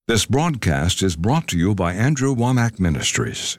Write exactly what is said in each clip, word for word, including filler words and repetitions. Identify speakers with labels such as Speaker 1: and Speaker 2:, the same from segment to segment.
Speaker 1: This broadcast is brought to you by Andrew Wommack Ministries.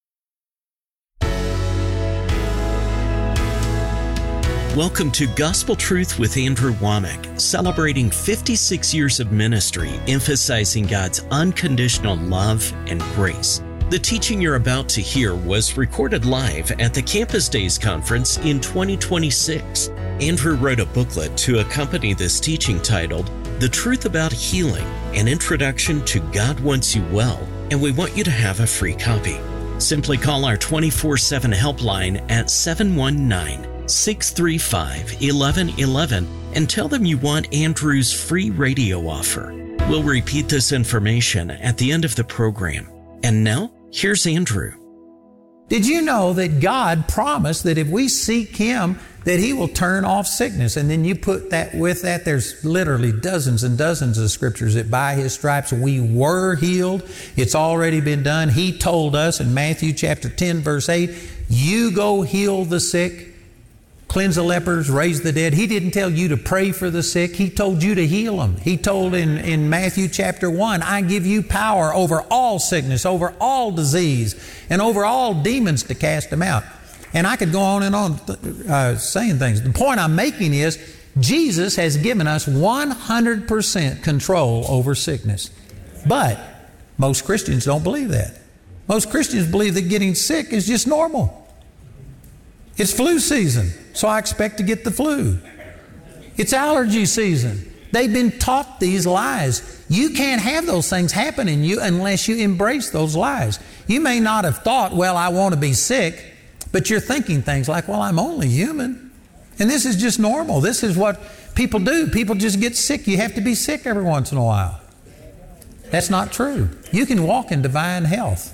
Speaker 2: Welcome to Gospel Truth with Andrew Wommack, celebrating fifty-six years of ministry, emphasizing God's unconditional love and grace. The teaching you're about to hear was recorded live at the Campus Days Conference in twenty twenty-six. Andrew wrote a booklet to accompany this teaching titled, The Truth About Healing, an Introduction to God Wants You Well, and we want you to have a free copy. Simply call our twenty-four seven helpline at seven one nine, six three five, one one one one and tell them you want Andrew's free radio offer. We'll repeat this information at the end of the program. And now, here's Andrew.
Speaker 3: Did you know that God promised that if we seek Him, that He will turn off sickness? And then you put that with that, there's literally dozens and dozens of scriptures that by His stripes we were healed. It's already been done. He told us in Matthew chapter ten, verse eight, you go heal the sick, cleanse the lepers, raise the dead. He didn't tell you to pray for the sick. He told you to heal them. He told in, in Matthew chapter one, I give you power over all sickness, over all disease, and over all demons to cast them out. And I could go on and on uh, saying things. The point I'm making is Jesus has given us one hundred percent control over sickness. But most Christians don't believe that. Most Christians believe that getting sick is just normal. It's flu season, so I expect to get the flu. It's allergy season. They've been taught these lies. You can't have those things happen in you unless you embrace those lies. You may not have thought, well, I want to be sick, but you're thinking things like, well, I'm only human. And this is just normal. This is what people do. People just get sick. You have to be sick every once in a while. That's not true. You can walk in divine health.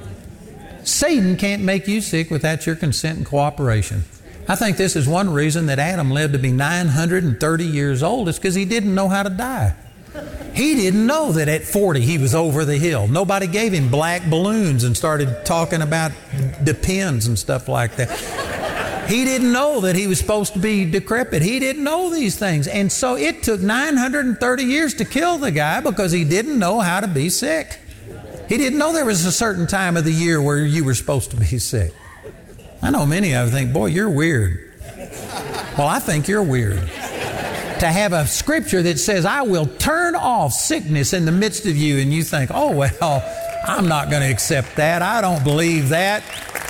Speaker 3: Satan can't make you sick without your consent and cooperation. I think this is one reason that Adam lived to be nine hundred thirty years old, is because he didn't know how to die. He didn't know that at forty he was over the hill. Nobody gave him black balloons and started talking about depends and stuff like that. He didn't know that he was supposed to be decrepit. He didn't know these things. And so it took nine hundred thirty years to kill the guy because he didn't know how to be sick. He didn't know there was a certain time of the year where you were supposed to be sick. I know many of you think, boy, you're weird. Well, I think you're weird. To have a scripture that says, I will turn off sickness in the midst of you, and you think, oh, well, I'm not going to accept that. I don't believe that.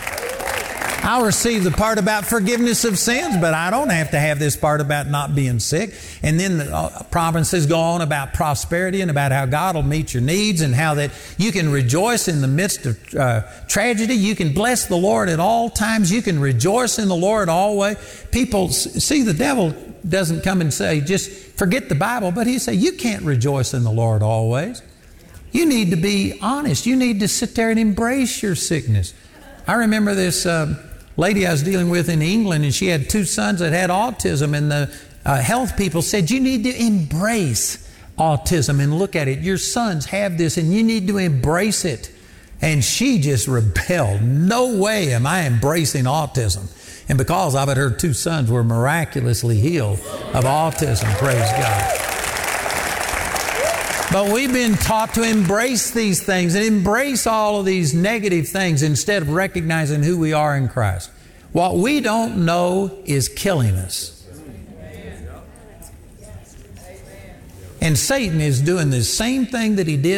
Speaker 3: I'll receive the part about forgiveness of sins, but I don't have to have this part about not being sick. And then the uh, promises go on about prosperity and about how God will meet your needs and how that you can rejoice in the midst of uh, tragedy. You can bless the Lord at all times. You can rejoice in the Lord always. People see, the devil doesn't come and say, just forget the Bible, but he say, you can't rejoice in the Lord always. You need to be honest. You need to sit there and embrace your sickness. I remember this uh, lady I was dealing with in England, and she had two sons that had autism, and the uh, health people said, you need to embrace autism and look at it. Your sons have this, and you need to embrace it. And she just rebelled. No way am I embracing autism. And because of it, her two sons were miraculously healed of autism. Praise God. But we've been taught to embrace these things and embrace all of these negative things instead of recognizing who we are in Christ. What we don't know is killing us. And Satan is doing the same thing that he did